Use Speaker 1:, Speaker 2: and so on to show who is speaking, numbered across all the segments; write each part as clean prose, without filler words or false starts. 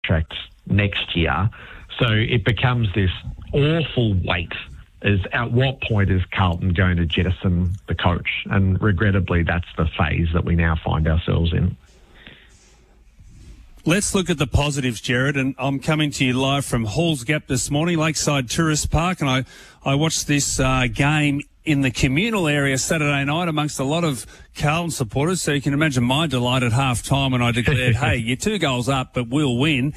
Speaker 1: contract next year. So it becomes this awful weight. Is at what point is Carlton going to jettison the coach? And regrettably, that's the phase that we now find ourselves in.
Speaker 2: Let's look at the positives, Jared, and I'm coming to you live from Halls Gap this morning, Lakeside Tourist Park, and I watched this game in the communal area Saturday night amongst a lot of Carlton supporters, so you can imagine my delight at half-time when I declared, hey, you're 2 goals up, but we'll win.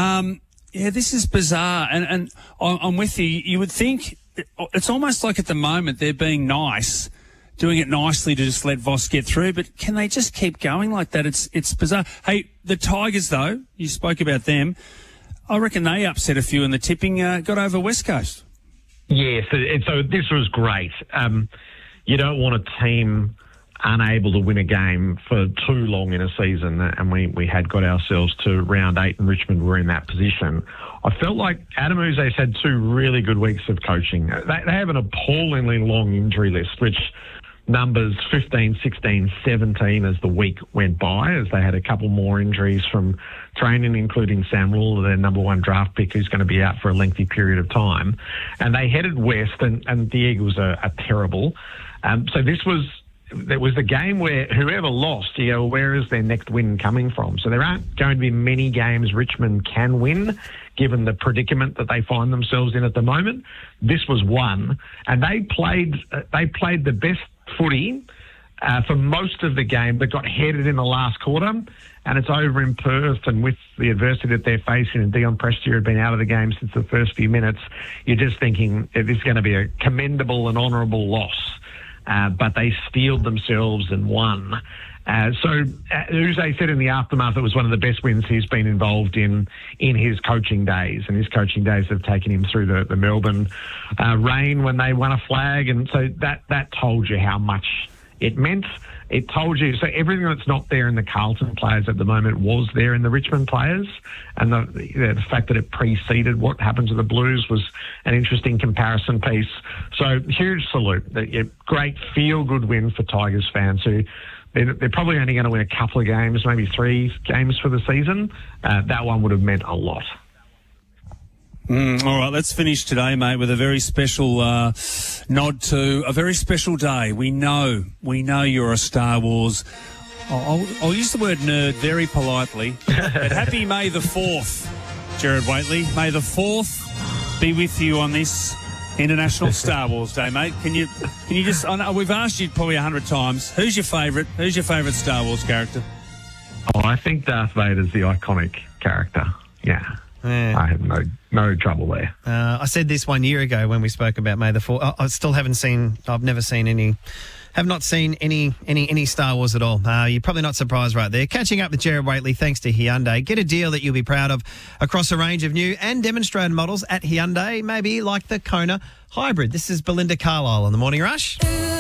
Speaker 2: Yeah, this is bizarre, and I'm with you. You would think it's almost like at the moment they're being nice, doing it nicely to just let Voss get through, but can they just keep going like that? It's bizarre. Hey, the Tigers, though, you spoke about them. I reckon they upset a few in the tipping, got over West Coast.
Speaker 1: Yes, so this was great. You don't want a team unable to win a game for too long in a season, and we had got ourselves to round 8 and Richmond were in that position. I felt like Adam Uze's had 2 really good weeks of coaching. They have an appallingly long injury list, which numbers 15, 16, 17 as the week went by, as they had a couple more injuries from training, including Samuel, their number 1 draft pick, who's going to be out for a lengthy period of time. And they headed west, and the Eagles are terrible. So there was a game where whoever lost, you go, where is their next win coming from? So there aren't going to be many games Richmond can win, given the predicament that they find themselves in at the moment. This was one, and they played the best footy for most of the game, but got headed in the last quarter, and it's over in Perth, and with the adversity that they're facing, and Dion Prestia had been out of the game since the first few minutes, you're just thinking it is going to be a commendable and honourable loss. But they steeled themselves and won. So Uze said in the aftermath it was one of the best wins he's been involved in his coaching days, and his coaching days have taken him through the Melbourne rain when they won a flag, and so that told you how much it meant. It told you, so everything that's not there in the Carlton players at the moment was there in the Richmond players, and the fact that it preceded what happened to the Blues was an interesting comparison piece. So huge salute. A great feel-good win for Tigers fans who they're probably only going to win a couple of games, maybe 3 games for the season. That one would have meant a lot.
Speaker 2: All right, let's finish today, mate, with a very special nod to a very special day. We know you're a Star Wars. I'll use the word nerd very politely. But happy May the 4th, Jared Waitley. May the 4th be with you on this International Star Wars Day, mate. Can you just? I know we've asked you probably 100 times. Who's your favourite? Who's your favourite Star Wars character?
Speaker 1: Oh, I think Darth Vader's the iconic character. Yeah. I have no trouble there.
Speaker 3: I said this 1 year ago when we spoke about May the 4th. I still haven't seen. I've never seen any. Have not seen any Star Wars at all. You're probably not surprised right there. Catching up with Jared Waitley thanks to Hyundai. Get a deal that you'll be proud of across a range of new and demonstrated models at Hyundai, maybe like the Kona Hybrid. This is Belinda Carlisle on The Morning Rush.